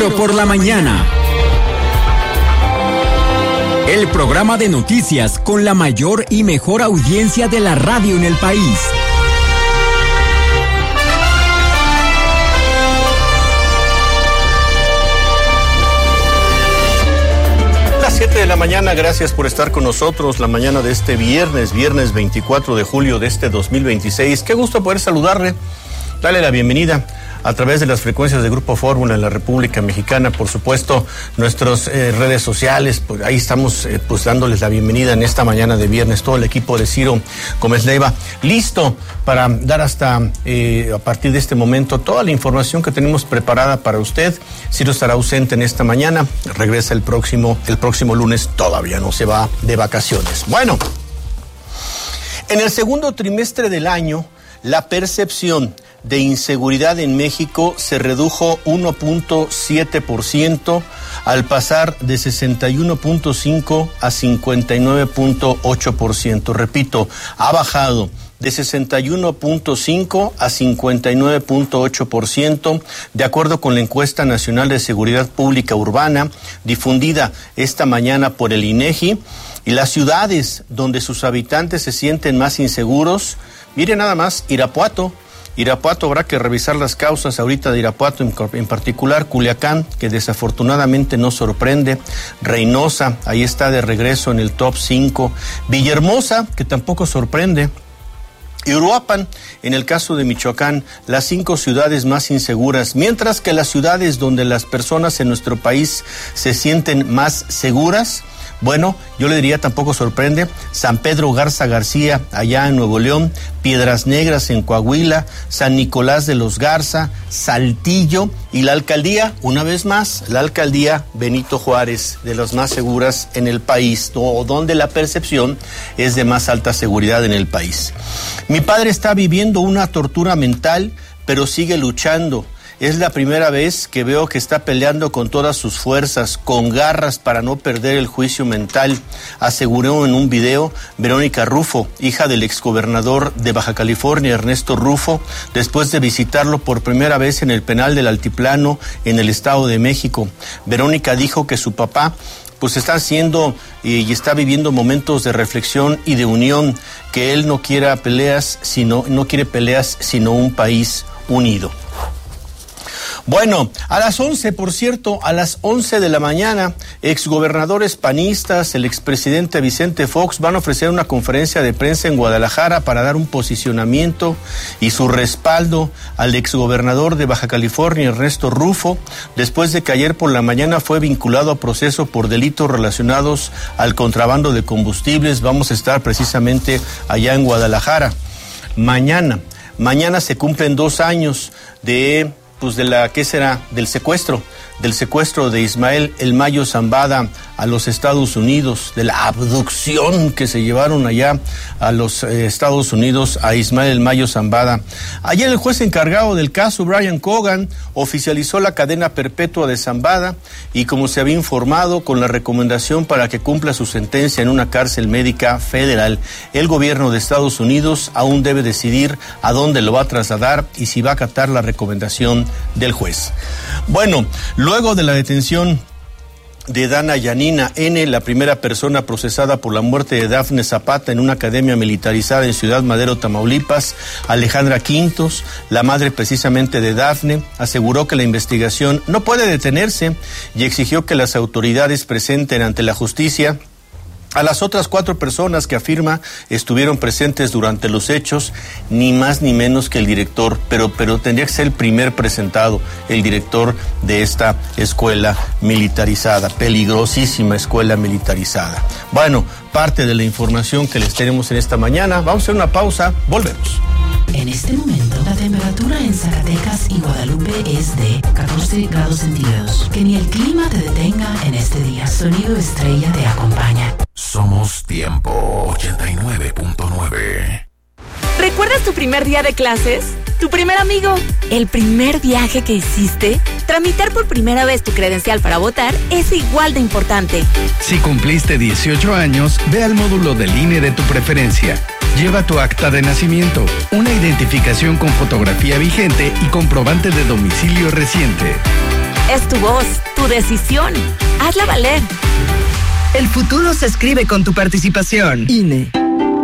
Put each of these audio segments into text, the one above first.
Noticiero por la mañana. El programa de noticias con la mayor y mejor audiencia de la radio en el país. Las 7 de la mañana, gracias por estar con nosotros la mañana de este viernes 24 de julio de este 2026. Qué gusto poder saludarle, darle la bienvenida a través de las frecuencias de Grupo Fórmula en la República Mexicana, por supuesto, nuestras redes sociales, pues ahí estamos pues dándoles la bienvenida en esta mañana de viernes, todo el equipo de Ciro Gómez Leiva, listo para dar hasta a partir de este momento toda la información que tenemos preparada para usted. Ciro estará ausente en esta mañana, regresa el próximo lunes, todavía no se va de vacaciones. Bueno, en el segundo trimestre del año, la percepción de inseguridad en México se redujo 1.7% al pasar de 61.5 a 59.8%. Repito, ha bajado de 61.5 a 59.8%, de acuerdo con la encuesta nacional de seguridad pública urbana difundida esta mañana por el INEGI. Y las ciudades donde sus habitantes se sienten más inseguros, miren nada más, Irapuato, habrá que revisar las causas ahorita de Irapuato, en particular Culiacán, que desafortunadamente no sorprende, Reynosa, ahí está de regreso en el top 5, Villahermosa, que tampoco sorprende, y Uruapan, en el caso de Michoacán, las 5 ciudades más inseguras, mientras que las ciudades donde las personas en nuestro país se sienten más seguras, bueno, yo le diría, tampoco sorprende, San Pedro Garza García, allá en Nuevo León, Piedras Negras en Coahuila, San Nicolás de los Garza, Saltillo y la alcaldía, una vez más, la alcaldía Benito Juárez, de las más seguras en el país, o donde la percepción es de más alta seguridad en el país. Mi padre está viviendo una tortura mental, pero sigue luchando. Es la primera vez que veo que está peleando con todas sus fuerzas, con garras para no perder el juicio mental, aseguró en un video Verónica Rufo, hija del exgobernador de Baja California, Ernesto Rufo, después de visitarlo por primera vez en el penal del Altiplano en el Estado de México. Verónica dijo que su papá pues está haciendo y está viviendo momentos de reflexión y de unión, que él no quiere peleas, sino un país unido. Bueno, a las 11, por cierto, a las 11 de la mañana, exgobernadores panistas, el expresidente Vicente Fox van a ofrecer una conferencia de prensa en Guadalajara para dar un posicionamiento y su respaldo al exgobernador de Baja California, Ernesto Rufo, después de que ayer por la mañana fue vinculado a proceso por delitos relacionados al contrabando de combustibles. Vamos a estar precisamente allá en Guadalajara. Mañana se cumplen 2 años del secuestro de Ismael El Mayo Zambada a los Estados Unidos, de la abducción que se llevaron allá a los Estados Unidos a Ismael El Mayo Zambada. Ayer el juez encargado del caso, Brian Cogan, oficializó la cadena perpetua de Zambada y, como se había informado, con la recomendación para que cumpla su sentencia en una cárcel médica federal. El gobierno de Estados Unidos aún debe decidir a dónde lo va a trasladar y si va a acatar la recomendación del juez. Bueno, luego de la detención de Dana Yanina N., la primera persona procesada por la muerte de Dafne Zapata en una academia militarizada en Ciudad Madero, Tamaulipas, Alejandra Quintos, la madre precisamente de Dafne, aseguró que la investigación no puede detenerse y exigió que las autoridades presenten ante la justicia a las otras 4 personas que afirma estuvieron presentes durante los hechos, ni más ni menos que el director, pero tendría que ser el primer presentado, el director de esta escuela militarizada, peligrosísima escuela militarizada. Bueno, parte de la información que les tenemos en esta mañana. Vamos a hacer una pausa, volvemos. En este momento, la temperatura en Zacatecas y Guadalupe es de 14 grados centígrados. Que ni el clima te detenga en este día. Sonido Estrella te acompaña. Somos Tiempo 89.9. ¿Recuerdas tu primer día de clases? ¿Tu primer amigo? ¿El primer viaje que hiciste? Tramitar por primera vez tu credencial para votar es igual de importante. Si cumpliste 18 años, ve al módulo del INE de tu preferencia. Lleva tu acta de nacimiento, una identificación con fotografía vigente y comprobante de domicilio reciente. Es tu voz, tu decisión. Hazla valer. El futuro se escribe con tu participación. INE.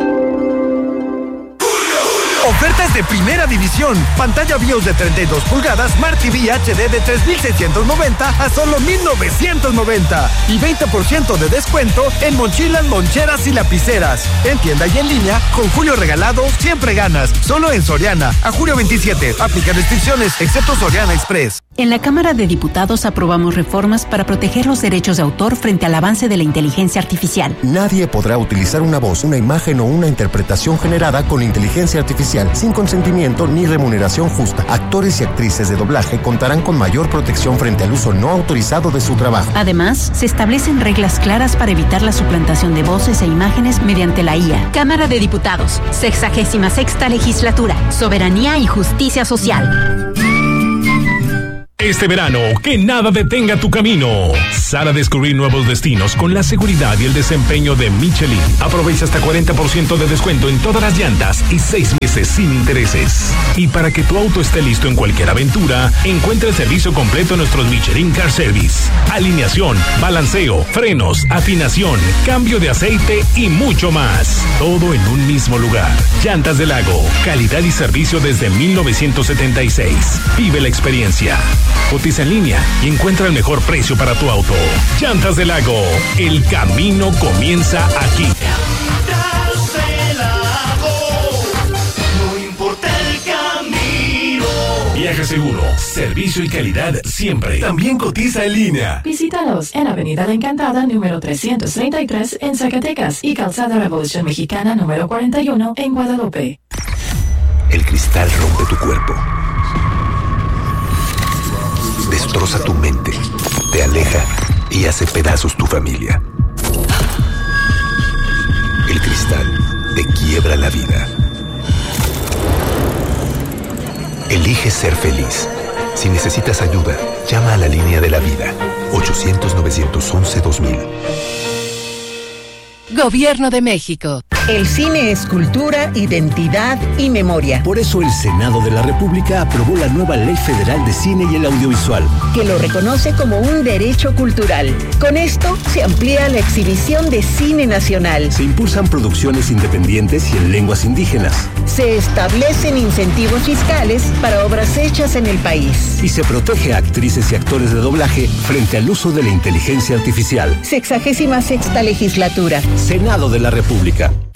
Ofertas de primera división. Pantalla BIOS de 32 pulgadas, Smart TV HD de 3,690 a solo 1,990. Y 20% de descuento en mochilas, loncheras y lapiceras. En tienda y en línea, con Julio Regalado, siempre ganas. Solo en Soriana. A julio 27. Aplica restricciones, excepto Soriana Express. En la Cámara de Diputados aprobamos reformas para proteger los derechos de autor frente al avance de la inteligencia artificial. Nadie podrá utilizar una voz, una imagen o una interpretación generada con inteligencia artificial sin consentimiento ni remuneración justa. Actores y actrices de doblaje contarán con mayor protección frente al uso no autorizado de su trabajo. Además, se establecen reglas claras para evitar la suplantación de voces e imágenes mediante la IA. Cámara de Diputados, 66ª Legislatura, Soberanía y Justicia Social. Este verano, que nada detenga tu camino. Sal a descubrir nuevos destinos con la seguridad y el desempeño de Michelin. Aprovecha hasta 40% de descuento en todas las llantas y 6 meses sin intereses. Y para que tu auto esté listo en cualquier aventura, encuentra el servicio completo en nuestros Michelin Car Service. Alineación, balanceo, frenos, afinación, cambio de aceite y mucho más. Todo en un mismo lugar. Llantas del Lago, calidad y servicio desde 1976. Vive la experiencia. Cotiza en línea y encuentra el mejor precio para tu auto. Llantas del Lago, el camino comienza aquí. Llantas del Lago, no importa el camino. Viaje seguro, servicio y calidad siempre. También cotiza en línea. Visítanos en Avenida La Encantada, número 333 en Zacatecas y Calzada Revolución Mexicana, número 41 en Guadalupe. El cristal rompe tu cuerpo. Destroza tu mente, te aleja y hace pedazos tu familia. El cristal te quiebra la vida. Elige ser feliz. Si necesitas ayuda, llama a la línea de la vida. 800-911-2000. Gobierno de México. El cine es cultura, identidad y memoria. Por eso el Senado de la República aprobó la nueva Ley Federal de Cine y el Audiovisual, que lo reconoce como un derecho cultural. Con esto se amplía la exhibición de cine nacional. Se impulsan producciones independientes y en lenguas indígenas. Se establecen incentivos fiscales para obras hechas en el país. Y se protege a actrices y actores de doblaje frente al uso de la inteligencia artificial. 66ª Legislatura. Senado de la República.